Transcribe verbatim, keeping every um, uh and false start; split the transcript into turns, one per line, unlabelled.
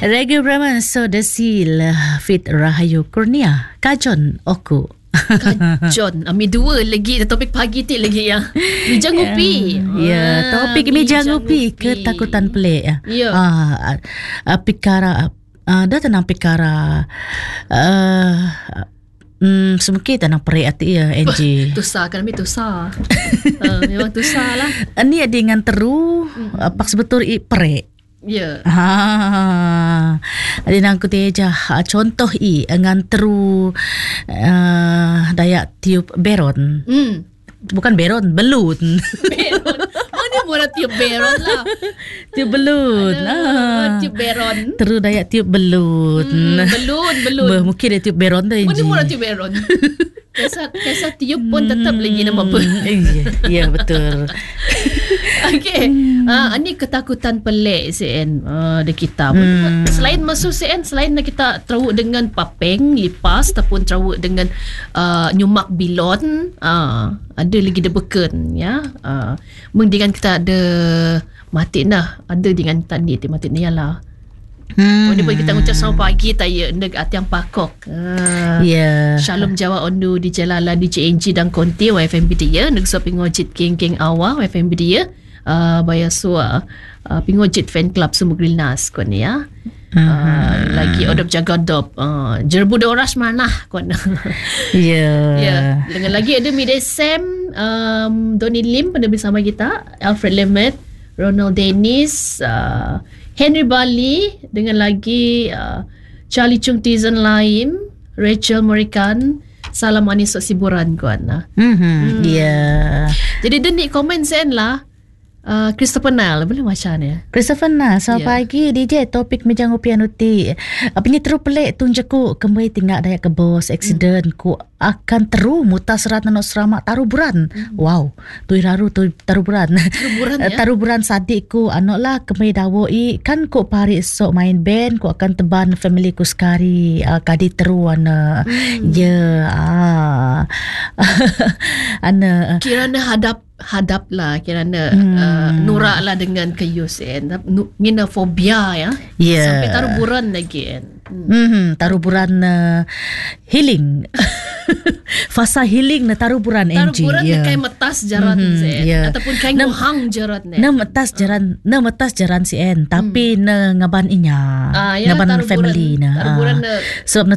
Reggae Brahman So Desil Fit Rahayu Kurnia Kajon Oku
Kajon Ami dua lagi topik pagi ti lagi ya. Meja ngopi.
Ya, yeah, topik ah, meja ngopi, ketakutan pelik ya.
Yeah.
Ah, uh, pikara uh, dah tenang pikara uh, Hmm, semua tanang perik hati ya, Angie.
Tusah kan, Ami tusah. uh, memang tusah lah.
Ini dengan teru, mm-hmm. uh, pak sebetul i perik.
Ya.
Ha. Ada nang kuteja contoh i dengan teru uh, dayak tiup beron.
Hmm.
Bukan beron, belun.
Beron. Mana mula tiup beron lah.
Tiup belun.
Ah. Tiup beron.
Teru dayak tiup belun.
Hmm, belun, belun.
Bah, mungkin dia tiup beron dah.
Mana mula tiup beron. Kisah, kisah tiup pun tetap hmm. lagi nama apa.
Ya, ya betul.
Okey. Hmm. Ah, ini ketakutan pelik sen uh, di kita. Hmm. Selain masuk sen, selain kita teruk dengan papeng, lipas ataupun teruk dengan uh, nyumak bilon, uh, ada lagi debeken ya. Uh, mendingan kita ada mati nah, ada dengan tadi ti mati ni lah. Hmm. Oh, dia bagi kita ucap selamat pagi taya neg atiang pakok. Ah.
Yeah.
Shalom Jawa ondu di Jalala di J N G dan Konti W F M B dia neg so pingojit king-king awa W F M B dia. Uh, bayasua uh, pingojit fan club Sumugril Nas kon ya. Uh, uh, lagi odop jaga dop uh, jerbu de oras mana kon.
Ya. Yeah.
Yeah. Dengan lagi ada Mide Sam, um, Donny Lim pada bersama kita, Alfred Lemet, Ronald Dennis, uh, Henry Bali, dengan lagi uh, Charlie Chung Tizen Laim, Rachel Morikan, Salam Manis Siburan kuan lah.
Mm-hmm. Hmm. Yeah.
Jadi denik komen sen lah. Uh, Christopher Nal boleh macam ni.
Christopher Nal selamat yeah. pagi D J topik meja ngopi anuti. Apanya terus pelik tunjaku kembali tinggal daya ke bos accident mm. ku akan teru mutas serat nak seramak taruburan. Mm. Wow, tu iraru tu taruburan. Taruburan ya. Taruburan sadikku anoklah kembali dawoi kan ku pari esok main band ku akan teban family ku sekali uh, kadi teru ana. Mm. Ya. Yeah, ah. ana
kirana hadap hadap lah kerana hmm. uh, nurak lah dengan kayusen mina fobia ya
yeah.
sampai taruburan lagi kan
hmm. hmm, taruburan uh, healing fasa healing na taruburan Angie
taruburan yeah. kayak metas jaran
hmm,
sen
yeah.
ataupun kayak ngohang jaran
na metas jaran na metas jaran si en tapi hmm. na ngaban inya
ah, ya,
ngaban
taruburan,
family na
taruburan
ah.
na
sebab